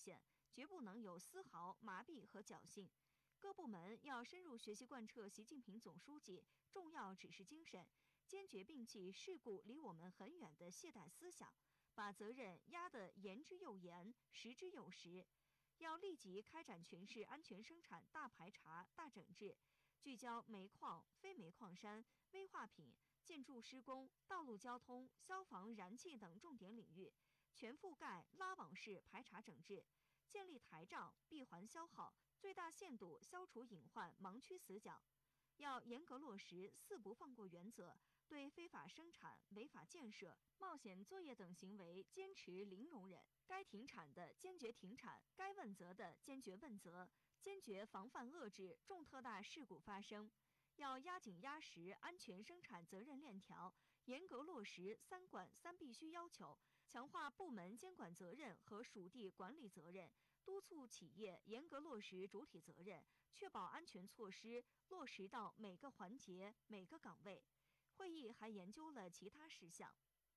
现，绝不能有丝毫麻痹和侥幸。各部门要深入学习贯彻习近平总书记重要指示精神，坚决摒弃事故离我们很远的懈怠思想，把责任压得严之又严，实之又实。要立即开展全市安全生产大排查、大整治，聚焦煤矿、非煤矿山、危化品、建筑施工、道路交通、消防、燃气等重点领域，全覆盖拉网式排查整治，建立台账，闭环消耗，最大限度消除隐患、盲区死角。要严格落实四不放过原则，对非法生产、违法建设、冒险作业等行为坚持零容忍。该停产的坚决停产，该问责的坚决问责，坚决防范遏制重特大事故发生。要压紧压实安全生产责任链条，严格落实三管三必须要求，强化部门监管责任和属地管理责任，督促企业严格落实主体责任，确保安全措施落实到每个环节、每个岗位。会议还研究了其他事项。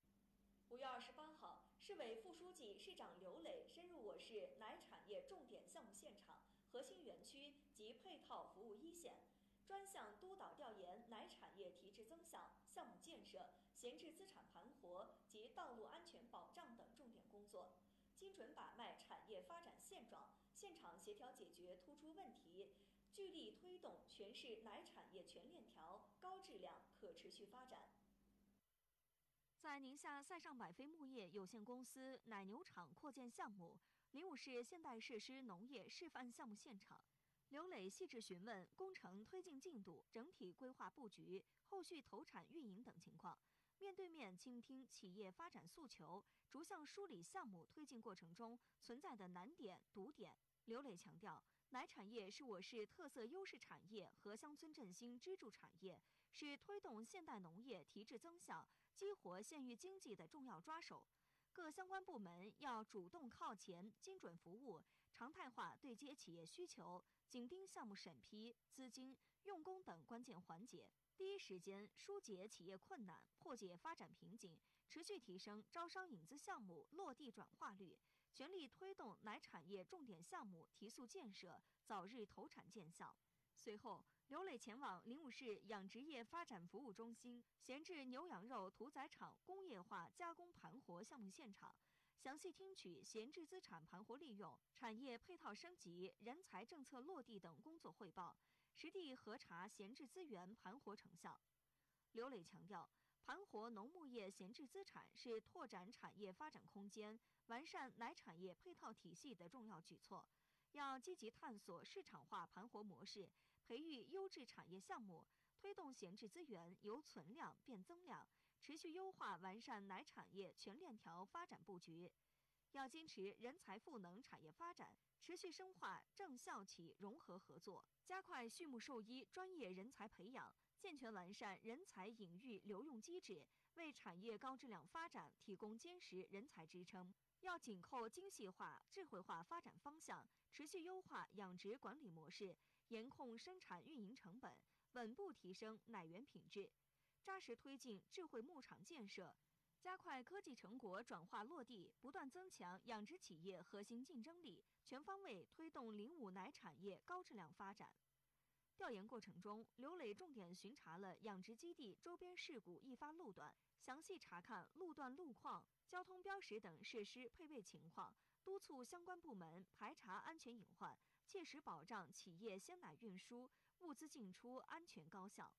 5月28号，市委副书记、市长刘磊深入我市奶产业重点项目现场、核心园区及配套服务一线，专项督导调研奶产业提质增效、项目建设、闲置资产盘活及道路安全保障等重点工作，精准把脉产业发展现状，现场协调解决突出问题，聚力推动全市奶产业全链条高质量可持续发展。 在宁夏赛上百飞牧业有限公司奶牛场扩建项目临武市现代设施农业示范项目现场，刘磊细致询问工程推进进度、整体规划布局、后续投产运营等情况，面对面倾听企业发展诉求，逐项梳理项目推进过程中存在的难点、堵点。刘磊强调，奶产业是我市特色优势产业和乡村振兴支柱产业，是推动现代农业提质增效、激活县域经济的重要抓手。各相关部门要主动靠前，精准服务，常态化对接企业需求，紧盯项目审批、资金、用工等关键环节，第一时间疏解企业困难，破解发展瓶颈，持续提升招商引资项目落地转化率，全力推动奶产业重点项目提速建设，早日投产见效。随后，刘磊前往临武市养殖业发展服务中心闲置牛羊肉屠宰场工业化加工盘活项目现场，详细听取闲置资产盘活利用、产业配套升级、人才政策落地等工作汇报，实地核查闲置资源盘活成效。刘磊强调，盘活农牧业闲置资产是拓展产业发展空间、完善奶产业配套体系的重要举措。要积极探索市场化盘活模式，培育优质产业项目，推动闲置资源由存量变增量，持续优化完善奶产业全链条发展布局。要坚持人才赋能产业发展，持续深化政校企融合合作，加快畜牧兽医专业人才培养，健全完善人才引育留用机制，为产业高质量发展提供坚实人才支撑。要紧扣精细化、智慧化发展方向，持续优化养殖管理模式，严控生产运营成本，稳步提升奶源品质，扎实推进智慧牧场建设，加快科技成果转化落地，不断增强养殖企业核心竞争力，全方位推动临武奶产业高质量发展。调研过程中，刘磊重点巡查了养殖基地周边事故易发路段，详细查看路段路况、交通标识等设施配备情况，督促相关部门排查安全隐患，切实保障企业鲜奶运输、物资进出安全高效。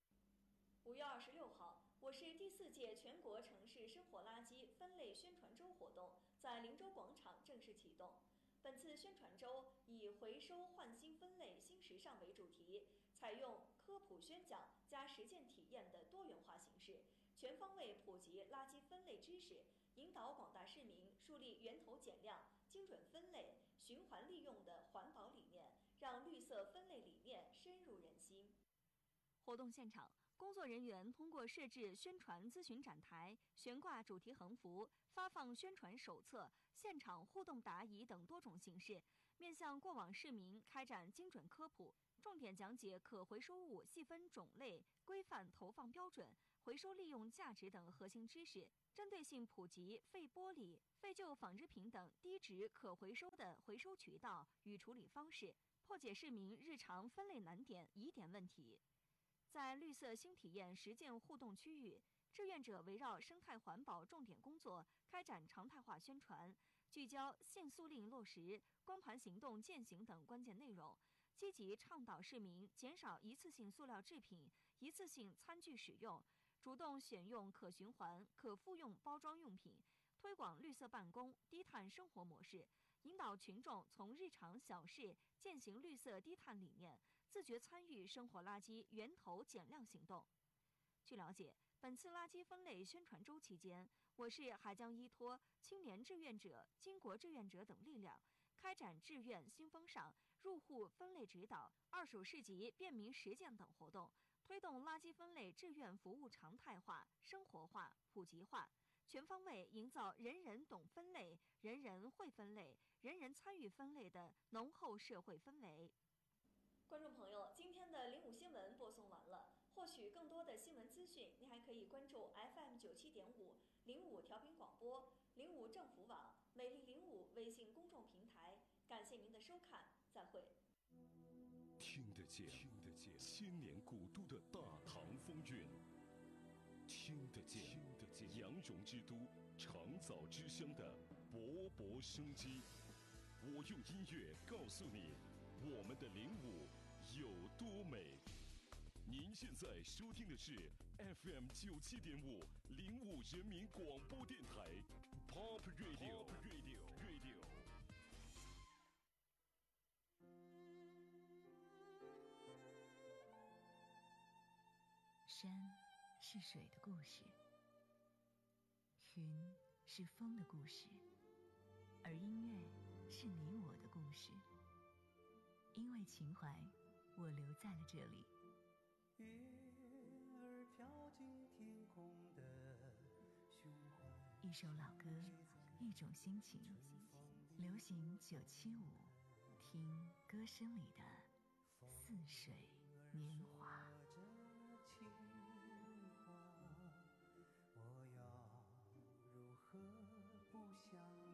5月26号，我市第4届全国城市生活垃圾分类宣传周活动在灵州广场正式启动。本次宣传周以回收换新分类新时尚为主题，采用科普宣讲加实践体验的多元化形式，全方位普及垃圾分类知识，引导广大市民树立源头减量、精准分类、循环利用的环保理念，让绿色分类理念深入人心。 活动现场，工作人员通过设置宣传咨询展台、悬挂主题横幅、发放宣传手册、现场互动答疑等多种形式，面向过往市民开展精准科普，重点讲解可回收物细分种类、规范投放标准， 回收利用价值等核心知识，针对性普及废玻璃、废旧纺织品等低值可回收的回收渠道与处理方式，破解市民日常分类难点、疑点问题。在绿色新体验实践互动区域，志愿者围绕生态环保重点工作开展常态化宣传，聚焦限塑令落实、光盘行动践行等关键内容，积极倡导市民减少一次性塑料制品、一次性餐具使用，主动选用可循环、可复用包装用品，推广绿色办公、低碳生活模式，引导群众从日常小事践行绿色低碳理念，自觉参与生活垃圾源头减量行动。据了解，本次垃圾分类宣传周期间，我市还将依托青年志愿者、巾帼志愿者等力量，开展志愿新风尚、入户分类指导、二手市集便民实践等活动，推动垃圾分类志愿服务常态化、生活化、普及化，全方位营造人人懂分类、人人会分类、人人参与分类的浓厚社会氛围。 观众朋友，今天的05新闻播送完了。获取更多的新闻资讯，您还可以关注 FM97.5 05调频广播、05政府网、美丽05微信公众平台。感谢您的收看，再会。 听得见千年古都的大唐风韵，听得见羊绒之都长枣之乡的勃勃生机。我用音乐告诉你，我们的05有多美。您现在收听的是 FM97.5 05人民广播电台 Pop Radio。 山是水的故事，云是风的故事，而音乐是你我的故事。因为情怀，我留在了这里。 月儿飘进天空的胸怀， 一首老歌，一种心情。流行975，听歌声里的似水年华。 我要如何不想